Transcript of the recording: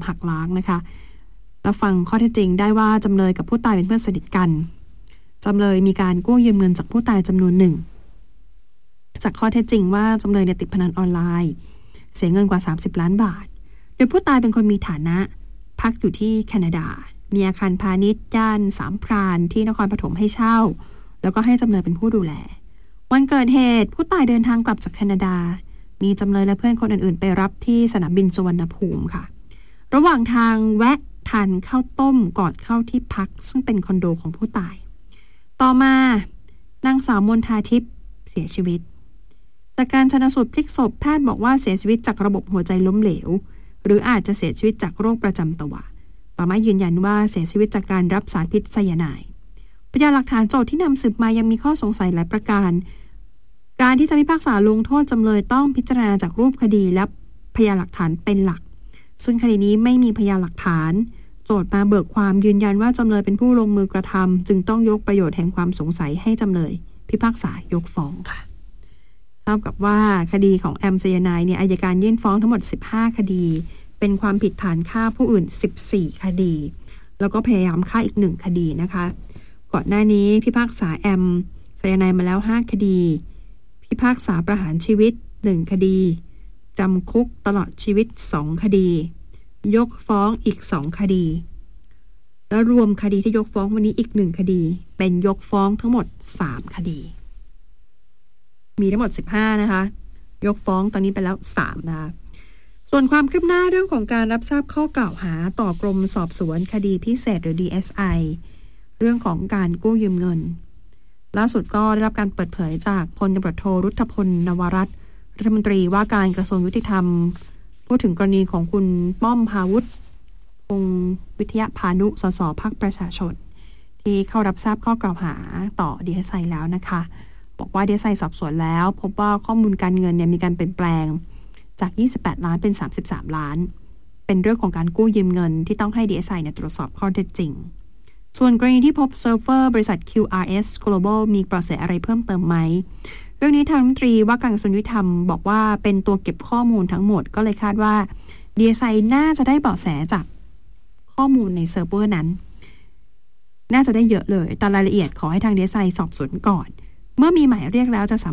หักล้างนะคะรับฟังข้อเท็จจริงได้ว่าจำเลยกับผู้ตายเป็นเพื่อนสนิทกันจำเลยมีการกู้ยืมเงินจากผู้ตายจำนวนหนึ่งจากข้อเท็จจริงว่าจำเลยติดพนันออนไลน์เสียเงินกว่า30 ล้านบาทโดยผู้ตายเป็นคนมีฐานะพักอยู่ที่แคนาดามีอาคารพาณิชย์ย่านสามพรานที่นครปฐมให้เช่าแล้วก็ให้จำเลยเป็นผู้ดูแลวันเกิดเหตุผู้ตายเดินทางกลับจากแคนาดามีจำเลยและเพื่อนคนอื่นๆไปรับที่สนามบินสุวรรณภูมิค่ะระหว่างทางแวะทานข้าวต้มก่อนเข้าที่พักซึ่งเป็นคอนโดของผู้ตายต่อมานางสาวมนทาทิพย์เสียชีวิตจากการชันสูตรพลิกศพแพทย์บอกว่าเสียชีวิตจากระบบหัวใจล้มเหลวหรืออาจจะเสียชีวิตจากโรคประจำตัวป่าไม้ยืนยันว่าเสียชีวิตจากการรับสารพิษไซยาไนด์พยานหลักฐานโจทย์ที่นำสืบมายังมีข้อสงสัยหลายประการการที่จะพิพากษาลงโทษจำเลยต้องพิจารณาจากรูปคดีและพยานหลักฐานเป็นหลักซึ่งคดีนี้ไม่มีพยานหลักฐานโจทย์มาเบิกความยืนยันว่าจำเลยเป็นผู้ลงมือกระทำจึงต้องยกประโยชน์แห่งความสงสัยให้จำเลยพิพากษายกฟ้องค่ะเท่ากับว่าคดีของแอมไซยาไนด์เนี่ยอัยการยื่นฟ้องทั้งหมด15 คดีเป็นความผิดฐานฆ่าผู้อื่น14 คดีแล้วก็พยายามฆ่าอีก1 คดีนะคะก่อนหน้านี้พิพากษาแอมไซยาไนด์มาแล้ว5 คดีพิพากษาประหารชีวิต1 คดีจำคุกตลอดชีวิต2 คดียกฟ้องอีก2 คดีแล้วรวมคดีที่ยกฟ้องวันนี้อีก1 คดีเป็นยกฟ้องทั้งหมด3 คดีมีทั้งหมด15นะคะยกฟ้องตอนนี้ไปแล้ว3นะคะส่วนความคืบหน้าเรื่องของการรับทราบข้อกล่าวหาต่อกรมสอบสวนคดีพิเศษหรือ DSI เรื่องของการกู้ยืมเงินล่าสุดก็ได้รับการเปิดเผยจากพลตำรวจโทรุทธพลนวรัตน์รัฐมนตรีว่าการกระทรวงยุติธรรมพูดถึงกรณีของคุณป้อมภาวุฒิพงษ์วิทยาพานุสสพรรคประชาชนที่เข้ารับทราบข้อกล่าวหาต่อ DSI แล้วนะคะบอกว่า DSI สอบสวนแล้วพบว่าข้อมูลการเงินเนี่ยมีการเปลี่ยนแปลงจาก28 ล้านเป็น33 ล้านเป็นเรื่องของการกู้ยืมเงินที่ต้องให้ DSI เนี่ยตรวจสอบข้อเท็จจริงส่วนกรณีที่พบเซิร์ฟเวอร์บริษัท QRS Global มีเบาะแสอะไรเพิ่มเติมไหมเรื่องนี้ทางรัฐมนตรีว่าการกระทรวงยุติธรรมบอกว่าเป็นตัวเก็บข้อมูลทั้งหมดก็เลยคาดว่า DSI น่าจะได้เบาะแสจากข้อมูลในเซิร์ฟเวอร์นั้นน่าจะได้เยอะเลยแต่รายละเอียดขอให้ทาง DSI สอบสวนก่อนเมื่อมีหมายเรียกแล้วจะสามารถ